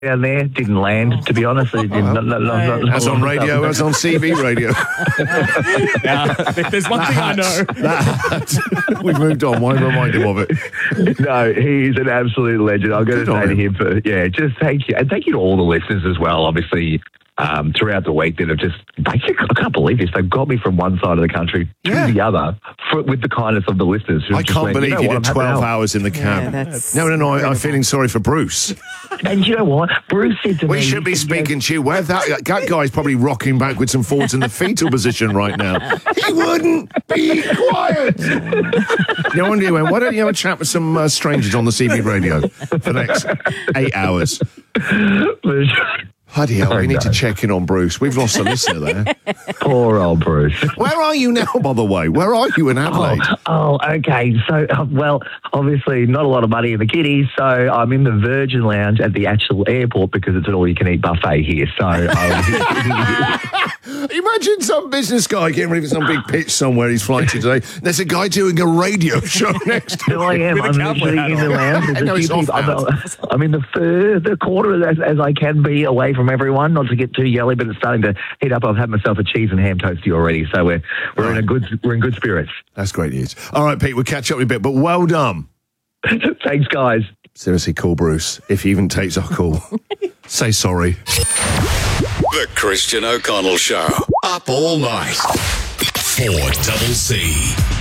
down there. Didn't land, to be honest. It didn't, As on radio, as on CV radio. There's one thing I know. We've moved on. Why remind him of it? No, he's an absolute legend. I'm going to say to him just thank you. And thank you to all the listeners as well, obviously, throughout the week that have just, I can't believe this. They've got me from one side of the country to the other with the kindness of the listeners. I can't believe you did 12 hours in the cab. No, I'm feeling sorry for Bruce. And you know what? Bruce said to me... We should be speaking to you. Where that guy's probably rocking backwards and forwards in the fetal position right now. He wouldn't be quiet. No wonder you went, why don't you have a chat with some strangers on the CB radio for the next 8 hours? Bloody hell, we need to check in on Bruce. We've lost a listener there. Poor old Bruce. Where are you now, by the way? Where are you in Adelaide? Oh, okay. So, obviously not a lot of money in the kiddies, so I'm in the Virgin Lounge at the actual airport because it's an all-you-can-eat buffet here. So, imagine some business guy getting ready for some big pitch somewhere he's flying to today. There's a guy doing a radio show next to him. I am. I'm literally in the lounge. I'm in the further corner as I can be away from everyone, not to get too yelly, but it's starting to heat up. I've had myself a cheese and ham toasty already, so we're in good spirits. That's great news. All right, Pete, we'll catch up in a bit, but well done. Thanks, guys. Seriously, call Bruce if he even takes our call. Say sorry. The Christian O'Connell Show. Up all night. 4CC.